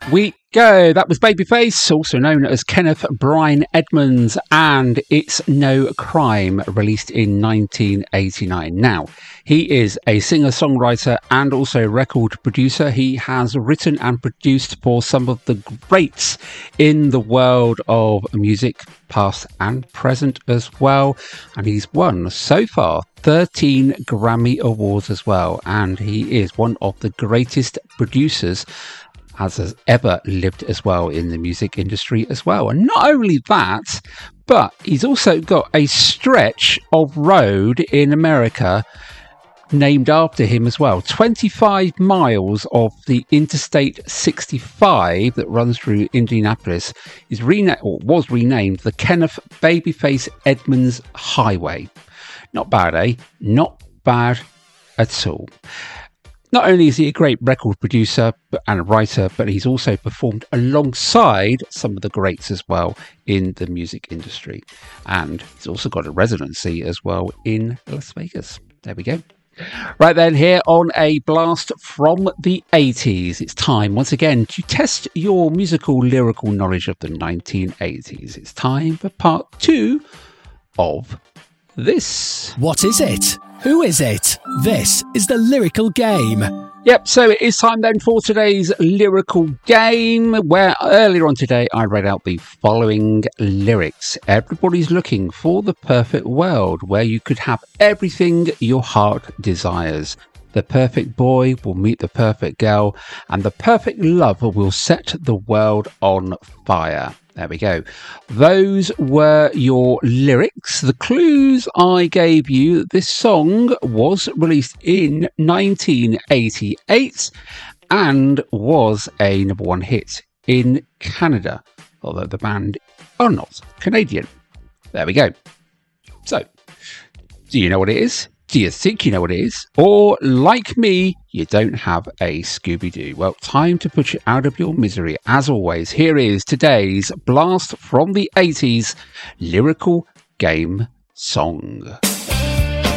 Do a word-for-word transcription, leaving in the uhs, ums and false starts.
we go. That was Babyface, also known as Kenneth Brian Edmonds, and It's No Crime, released in nineteen eighty-nine. Now, he is a singer-songwriter and also record producer. He has written and produced for some of the greats in the world of music, past and present as well. And he's won, so far, thirteen Grammy Awards as well. And he is one of the greatest producers as has ever lived as well in the music industry as well. And not only that, but he's also got a stretch of road in America named after him as well. twenty-five miles of the Interstate sixty-five that runs through Indianapolis is rena- or was renamed the Kenneth Babyface Edmonds Highway. Not bad, eh? Not bad at all. Not only is he a great record producer and a writer, but he's also performed alongside some of the greats as well in the music industry. And he's also got a residency as well in Las Vegas. There we go. Right then, here on a blast from the eighties, it's time once again to test your musical lyrical knowledge of the nineteen eighties. It's time for part two of this. What is it? Who is it? This is the Lyrical Game. Yep, so it is time then for today's lyrical game, where earlier on today I read out the following lyrics. Everybody's looking for the perfect world where you could have everything your heart desires. The perfect boy will meet the perfect girl, and the perfect love will set the world on fire. There we go. Those were your lyrics. The clues I gave you, this song was released in nineteen eighty-eight and was a number one hit in Canada, although the band are not Canadian. There we go. So, do you know what it is? Do you think you know what it is? Or, like me, you don't have a Scooby-Doo? Well, time to put you out of your misery. As always, here is today's blast from the eighties lyrical game song.